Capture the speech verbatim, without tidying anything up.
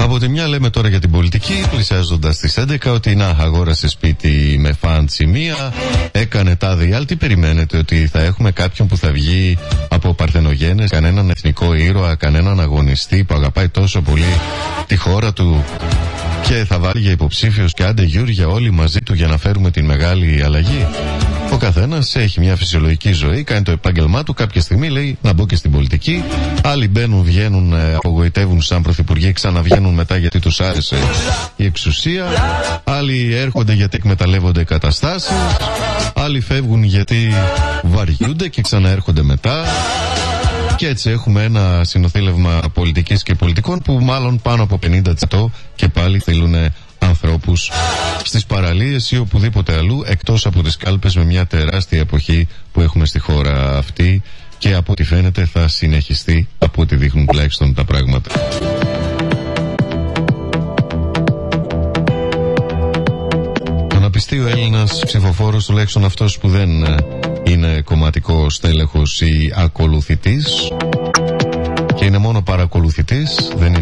Από τη μια λέμε τώρα για την πολιτική, πλησιάζοντας τις έντεκα, ότι να, αγόρασε σπίτι με φάντσι μία, έκανε τάδε άλλη. Τι περιμένετε, ότι θα έχουμε κάποιον που θα βγει από παρθενογένες, κανέναν εθνικό ήρωα, κανέναν αγωνιστή που αγαπάει τόσο πολύ τη χώρα του και θα βάλει για υποψήφιος και άντε Γιούρια όλοι μαζί του για να φέρουμε την μεγάλη αλλαγή? Ο καθένας έχει μια φυσιολογική ζωή, κάνει το επάγγελμά του, κάποια στιγμή λέει να μπω και στην πολιτική. Άλλοι μπαίνουν, βγαίνουν, απογοητεύουν σαν πρωθυπουργοί, ξαναβγαίνουν μετά γιατί τους άρεσε η εξουσία. Άλλοι έρχονται γιατί εκμεταλλεύονται καταστάσεις. Άλλοι φεύγουν γιατί βαριούνται και ξαναέρχονται μετά. Και έτσι έχουμε ένα συνοθήλευμα πολιτικής και πολιτικών που μάλλον πάνω από πενήντα τοις εκατό και πάλι θέλουν ανθρώπους στις παραλίες ή οπουδήποτε αλλού εκτός από τις κάλπες, με μια τεράστια εποχή που έχουμε στη χώρα αυτή και από ό,τι φαίνεται θα συνεχιστεί, από ό,τι δείχνουν τουλάχιστον τα πράγματα. Το να πιστεί ο Έλληνας ψηφοφόρος, τουλάχιστον αυτός που δεν είναι κομματικό στέλεχος ή ακολουθητής και είναι μόνο παρακολουθητής, δεν είναι